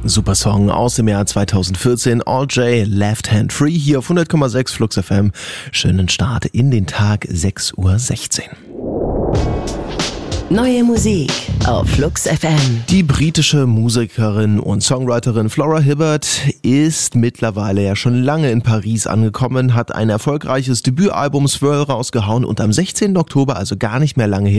Super Song aus dem Jahr 2014, All J, Left Hand Free, hier auf 100,6 Flux FM. Schönen Start in den Tag, 6:16 Uhr. Neue Musik auf Flux FM. Die britische Musikerin und Songwriterin Flora Hibbert ist mittlerweile ja schon lange in Paris angekommen, hat ein erfolgreiches Debütalbum Swirl rausgehauen und am 16. Oktober, also gar nicht mehr lange